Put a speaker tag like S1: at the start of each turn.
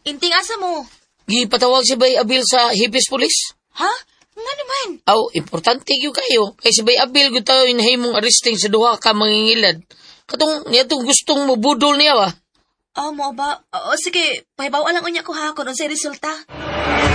S1: Inting asa mo?
S2: Gipatawag si Bay Abil sa Hipis Police.
S1: Ha? Nga naman.
S2: Aw, importante yung kayo. Kay si Bay Abil yung tayo inahimong arresting sa duha ka mangingilad. Katong niya itong gustong mabudol niya ba?
S1: Mo ba? O sige, pahibaw lang unya ko ha kung unsay resulta.